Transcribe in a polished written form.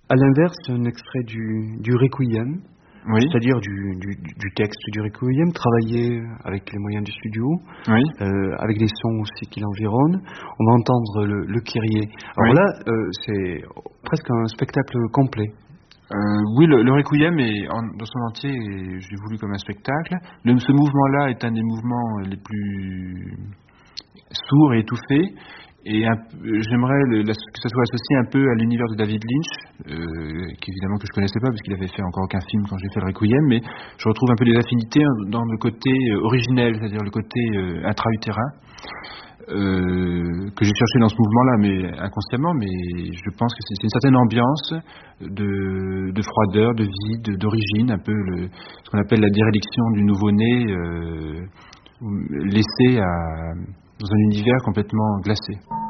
À l'inverse, un extrait du Requiem, Oui. c'est-à-dire du texte du Requiem, travaillé avec les moyens du studio, Oui. avec les sons aussi qui l'environnent. On va entendre le Kyrie. Alors Oui. là, c'est presque un spectacle complet. Oui, le Requiem est dans son entier, j'ai voulu comme un spectacle. Ce mouvement-là est un des mouvements les plus sourds et étouffés. Et j'aimerais que ça soit associé un peu à l'univers de David Lynch, qu'évidemment que je connaissais pas parce qu'il avait fait encore aucun film quand j'ai fait le Requiem, mais je retrouve un peu des affinités dans le côté originel, c'est-à-dire le côté intra-utérin, que j'ai cherché dans ce mouvement-là, mais inconsciemment. Mais je pense que c'est une certaine ambiance de froideur, de vide, d'origine, un peu ce qu'on appelle la déréliction du nouveau-né, laissé dans un univers complètement glacé.